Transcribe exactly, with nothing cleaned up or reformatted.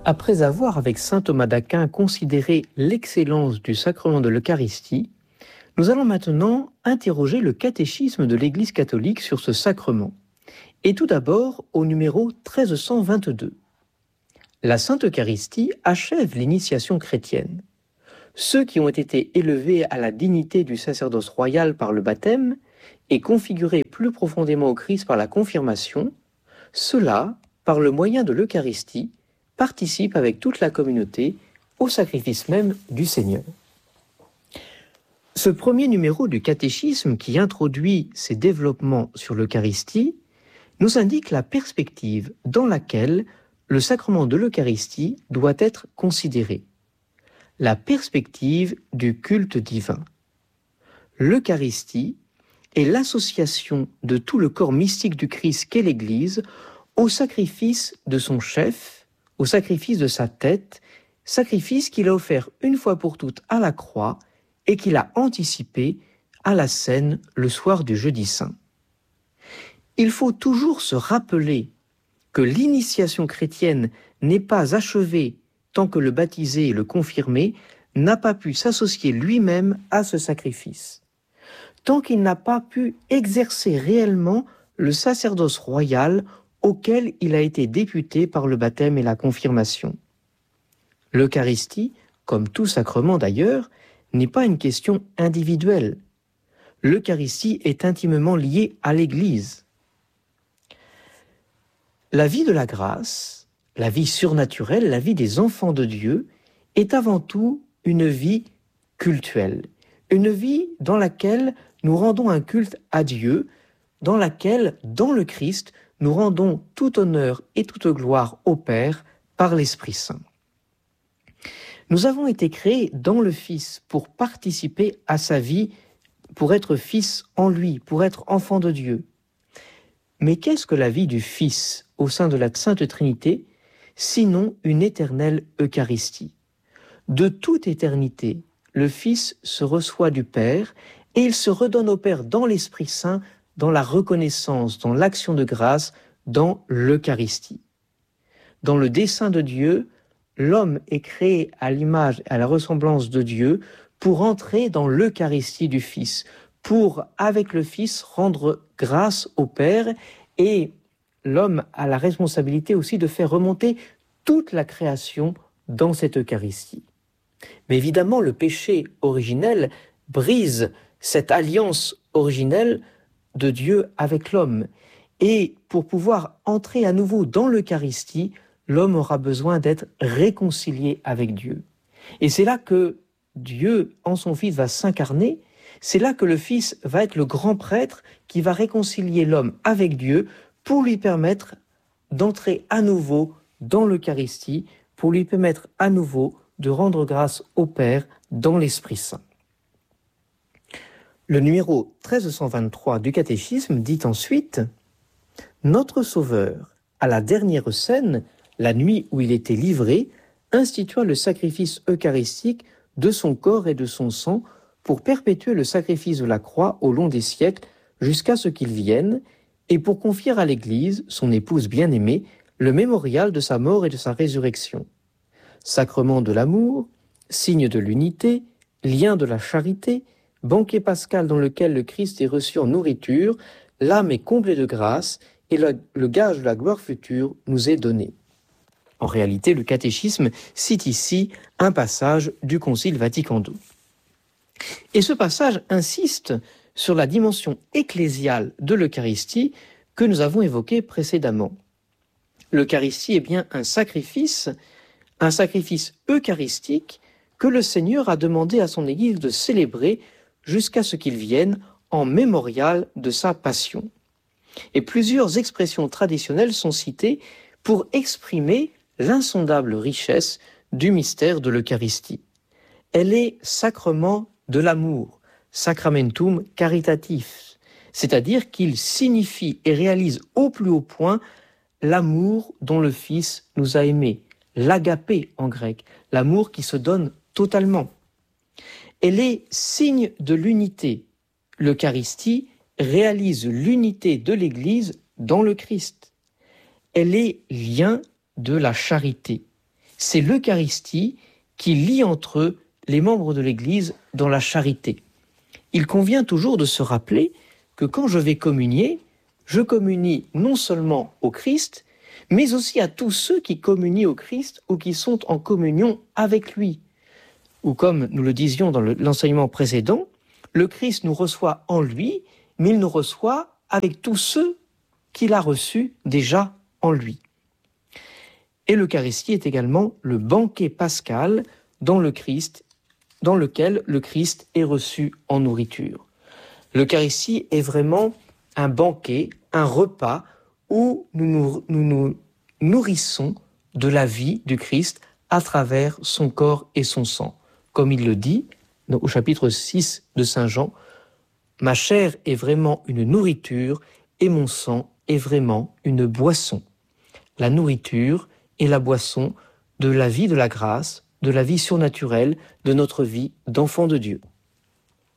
Après avoir, avec saint Thomas d'Aquin, considéré l'excellence du sacrement de l'Eucharistie, nous allons maintenant interroger le catéchisme de l'Église catholique sur ce sacrement. Et tout d'abord au numéro mille trois cent vingt-deux. La Sainte Eucharistie achève l'initiation chrétienne. Ceux qui ont été élevés à la dignité du sacerdoce royal par le baptême et configurés plus profondément au Christ par la confirmation, ceux-là, par le moyen de l'Eucharistie, participent avec toute la communauté au sacrifice même du Seigneur. Ce premier numéro du catéchisme qui introduit ces développements sur l'Eucharistie nous indique la perspective dans laquelle le sacrement de l'Eucharistie doit être considéré. La perspective du culte divin. L'Eucharistie est l'association de tout le corps mystique du Christ qu'est l'Église au sacrifice de son chef, au sacrifice de sa tête, sacrifice qu'il a offert une fois pour toutes à la croix et qu'il a anticipé à la scène le soir du jeudi saint. Il faut toujours se rappeler que l'initiation chrétienne n'est pas achevée tant que le baptisé et le confirmé n'a pas pu s'associer lui-même à ce sacrifice, tant qu'il n'a pas pu exercer réellement le sacerdoce royal auquel il a été député par le baptême et la confirmation. L'Eucharistie, comme tout sacrement d'ailleurs, n'est pas une question individuelle. L'Eucharistie est intimement liée à l'Église. La vie de la grâce, la vie surnaturelle, la vie des enfants de Dieu, est avant tout une vie cultuelle, une vie dans laquelle nous rendons un culte à Dieu, dans laquelle, dans le Christ, nous rendons tout honneur et toute gloire au Père par l'Esprit Saint. Nous avons été créés dans le Fils pour participer à sa vie, pour être fils en lui, pour être enfant de Dieu. Mais qu'est-ce que la vie du Fils au sein de la Sainte Trinité, sinon une éternelle Eucharistie? De toute éternité, le Fils se reçoit du Père et il se redonne au Père dans l'Esprit Saint, dans la reconnaissance, dans l'action de grâce, dans l'Eucharistie. Dans le dessein de Dieu, l'homme est créé à l'image et à la ressemblance de Dieu pour entrer dans l'Eucharistie du Fils, pour, avec le Fils, rendre grâce au Père, et l'homme a la responsabilité aussi de faire remonter toute la création dans cette Eucharistie. Mais évidemment, le péché originel brise cette alliance originelle de Dieu avec l'homme. Et pour pouvoir entrer à nouveau dans l'Eucharistie, l'homme aura besoin d'être réconcilié avec Dieu. Et c'est là que Dieu, en son Fils, va s'incarner. C'est là que le Fils va être le grand prêtre qui va réconcilier l'homme avec Dieu pour lui permettre d'entrer à nouveau dans l'Eucharistie, pour lui permettre à nouveau de rendre grâce au Père dans l'Esprit Saint. Le numéro mille trois cent vingt-trois du catéchisme dit ensuite « Notre Sauveur, à la dernière scène, la nuit où il était livré, institua le sacrifice eucharistique de son corps et de son sang pour perpétuer le sacrifice de la croix au long des siècles jusqu'à ce qu'il vienne et pour confier à l'Église, son épouse bien-aimée, le mémorial de sa mort et de sa résurrection. Sacrement de l'amour, signe de l'unité, lien de la charité, banquet pascal dans lequel le Christ est reçu en nourriture, l'âme est comblée de grâce et le, le gage de la gloire future nous est donné. » En réalité, le catéchisme cite ici un passage du Concile Vatican deux. Et ce passage insiste sur la dimension ecclésiale de l'Eucharistie que nous avons évoquée précédemment. L'Eucharistie est bien un sacrifice, un sacrifice eucharistique que le Seigneur a demandé à son Église de célébrer jusqu'à ce qu'il vienne en mémorial de sa passion. Et plusieurs expressions traditionnelles sont citées pour exprimer l'insondable richesse du mystère de l'Eucharistie. Elle est sacrement de l'amour, sacramentum caritatis, c'est-à-dire qu'il signifie et réalise au plus haut point l'amour dont le Fils nous a aimés, l'agapé en grec, l'amour qui se donne totalement. Elle est signe de l'unité. L'Eucharistie réalise l'unité de l'Église dans le Christ. Elle est lien de la charité. C'est l'Eucharistie qui lie entre eux les membres de l'Église dans la charité. Il convient toujours de se rappeler que quand je vais communier, je communie non seulement au Christ, mais aussi à tous ceux qui communient au Christ ou qui sont en communion avec lui. Ou comme nous le disions dans le, l'enseignement précédent, le Christ nous reçoit en lui, mais il nous reçoit avec tous ceux qu'il a reçus déjà en lui. Et l'Eucharistie est également le banquet pascal dans le Christ, dans lequel le Christ est reçu en nourriture. L'Eucharistie est vraiment un banquet, un repas où nous nous, nous nous nourrissons de la vie du Christ à travers son corps et son sang. Comme il le dit au chapitre six de Saint Jean, « Ma chair est vraiment une nourriture et mon sang est vraiment une boisson. » La nourriture est la boisson de la vie de la grâce, de la vie surnaturelle, de notre vie d'enfant de Dieu.